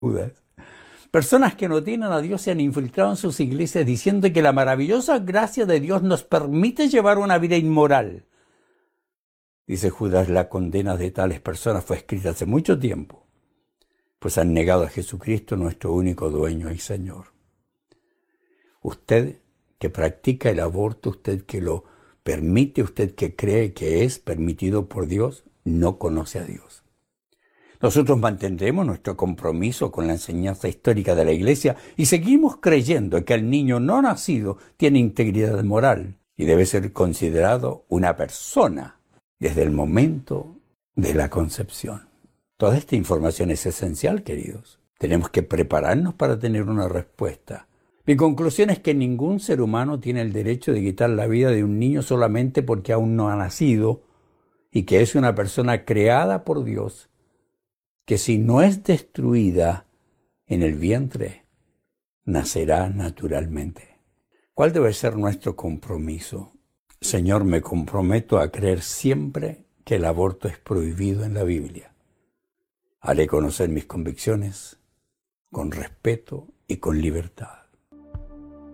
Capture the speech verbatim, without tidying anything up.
Judas. Personas que no tienen a Dios se han infiltrado en sus iglesias diciendo que la maravillosa gracia de Dios nos permite llevar una vida inmoral. Dice Judas, la condena de tales personas fue escrita hace mucho tiempo, pues han negado a Jesucristo, nuestro único dueño y Señor. Usted que practica el aborto, usted que lo permite, usted que cree que es permitido por Dios, no conoce a Dios. Nosotros mantendremos nuestro compromiso con la enseñanza histórica de la Iglesia y seguimos creyendo que el niño no nacido tiene integridad moral y debe ser considerado una persona desde el momento de la concepción. Toda esta información es esencial, queridos. Tenemos que prepararnos para tener una respuesta. Mi conclusión es que ningún ser humano tiene el derecho de quitar la vida de un niño solamente porque aún no ha nacido y que es una persona creada por Dios, que si no es destruida en el vientre, nacerá naturalmente. ¿Cuál debe ser nuestro compromiso? Señor, me comprometo a creer siempre que el aborto es prohibido en la Biblia. Haré conocer mis convicciones con respeto y con libertad.